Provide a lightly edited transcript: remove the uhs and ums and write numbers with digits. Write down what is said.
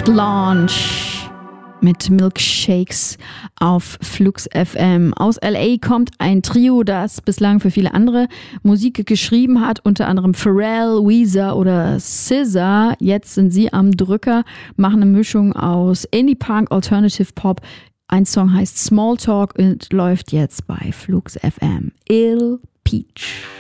Launch mit Milkshakes auf Flux FM. Aus LA kommt ein Trio, das bislang für viele andere Musik geschrieben hat, unter anderem Pharrell, Weezer oder SZA. Jetzt sind sie am Drücker, machen eine Mischung aus Indie-Punk, Alternative Pop. Ein Song heißt Small Talk und läuft jetzt bei Flux FM. Ill Peach.